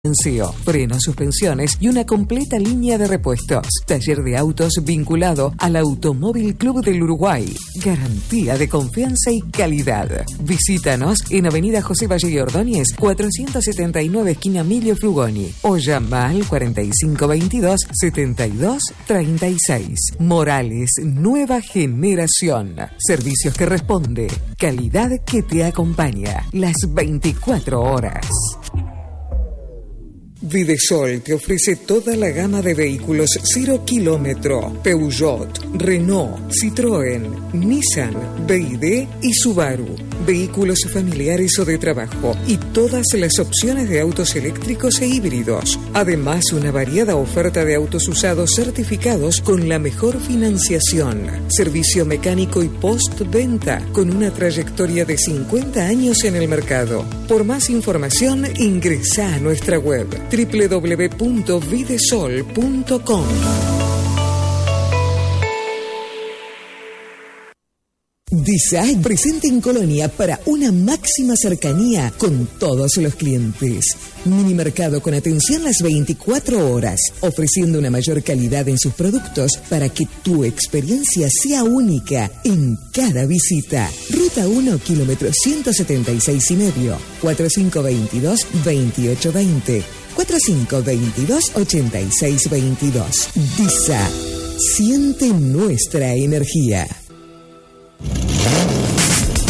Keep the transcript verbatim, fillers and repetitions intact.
frenos, suspensiones y una completa línea de repuestos. Taller de autos vinculado al Automóvil Club del Uruguay. Garantía de confianza y calidad. Visítanos en Avenida José Valle y Ordóñez, cuatrocientos setenta y nueve, esquina Emilio Frugoni. O llama al cuarenta y cinco veintidós, setenta y dos treinta y seis. Morales, nueva generación. Servicios que responde. Calidad que te acompaña. Las veinticuatro horas. Videsol te ofrece toda la gama de vehículos cero kilómetro, Peugeot, Renault, Citroën, Nissan, B Y D y Subaru. Vehículos familiares o de trabajo y todas las opciones de autos eléctricos e híbridos. Además, una variada oferta de autos usados certificados con la mejor financiación. Servicio mecánico y postventa con una trayectoria de cincuenta años en el mercado. Por más información, ingresa a nuestra web doble u doble u doble u punto videsol punto com. Design presente en Colonia para una máxima cercanía con todos los clientes. Mini mercado con atención las veinticuatro horas, ofreciendo una mayor calidad en sus productos para que tu experiencia sea única en cada visita. Ruta uno, kilómetro ciento setenta y seis y medio, cuatro cinco veintidós, veintiocho veinte, cuatro cinco veintidós, ochenta y seis veintidós. Disa, siente nuestra energía.